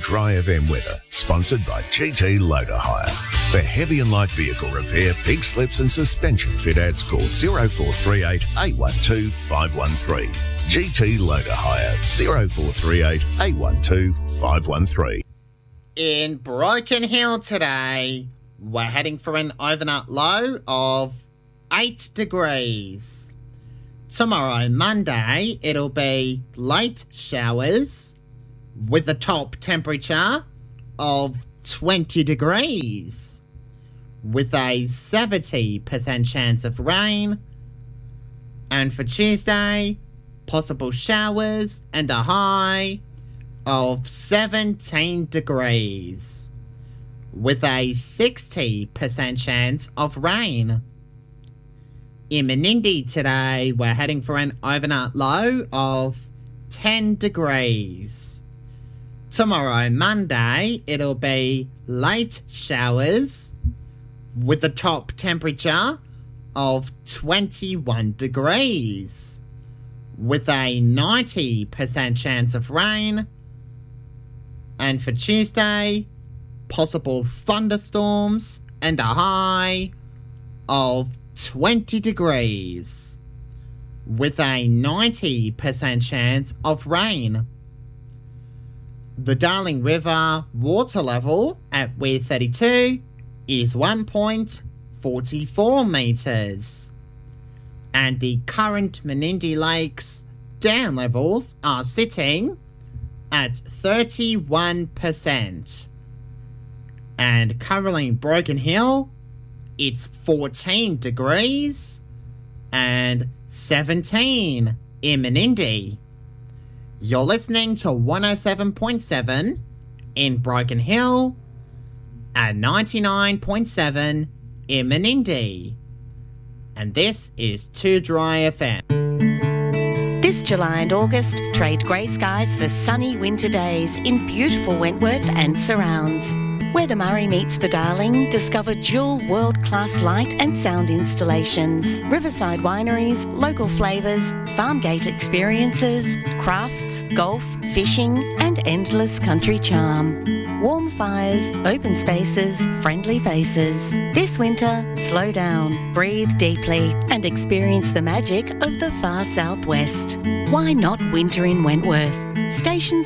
Dry FM weather, sponsored by GT Loader Hire. For heavy and light vehicle repair, pig slips and suspension fit outs, call 0438 812 513. GT Loader Hire, 0438 812 513. In Broken Hill today, we're heading for an overnight low of 8 degrees. Tomorrow, Monday, it'll be light showers with a top temperature of 20 degrees with a 70% chance of rain. And for Tuesday, possible showers and a high of 17 degrees with a 60% chance of rain. In Menindee today, we're heading for an overnight low of 10 degrees. Tomorrow, Monday, it'll be late showers with a top temperature of 21 degrees with a 90% chance of rain. And for Tuesday, possible thunderstorms and a high of 20 degrees with a 90% chance of rain. The Darling River water level at Weir 32 is 1.44 metres. And the current Menindee Lakes dam levels are sitting at 31%. And currently in Broken Hill, it's 14 degrees and 17 in Menindee. You're listening to 107.7 in Broken Hill and 99.7 in Menindee. And this is Too Dry FM. This July and August, trade grey skies for sunny winter days in beautiful Wentworth and surrounds. Where the Murray meets the Darling, discover dual world-class light and sound installations, riverside wineries, local flavours, farm gate experiences, crafts, golf, fishing and endless country charm. Warm fires, open spaces, friendly faces. This winter, slow down, breathe deeply and experience the magic of the far southwest. Why not winter in Wentworth? Stations